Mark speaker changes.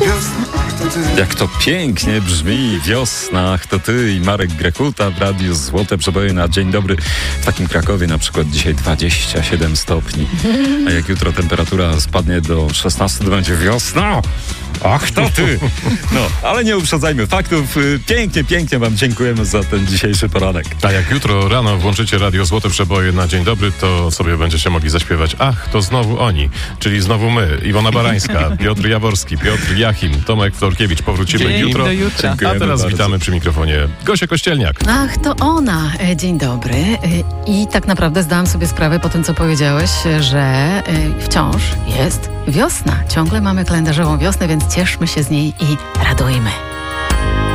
Speaker 1: Jak to pięknie brzmi, wiosna, ach to ty i Marek Grekuta w radiu Złote Przeboje na dzień dobry. W takim Krakowie na przykład dzisiaj 27 stopni, a jak jutro temperatura spadnie do 16, to będzie wiosna. Ach to ty! No, ale nie uprzedzajmy faktów. Pięknie wam dziękujemy za ten dzisiejszy poranek.
Speaker 2: A jak jutro rano włączycie radio Złote Przeboje na dzień dobry, to sobie będziecie mogli zaśpiewać ach, to znowu oni, czyli znowu my, Iwona Barańska, Piotr Jaworski, Piotr Jachim, Tomek Florkiewicz. Powrócimy jutro. A teraz
Speaker 1: bardzo.
Speaker 2: witamy przy mikrofonie Gosię Kościelniak.
Speaker 3: Ach, to ona. Dzień dobry. I tak naprawdę zdałam sobie sprawę po tym, co powiedziałeś, że wciąż jest wiosna. Ciągle mamy kalendarzową wiosnę, więc cieszmy się z niej i radujmy.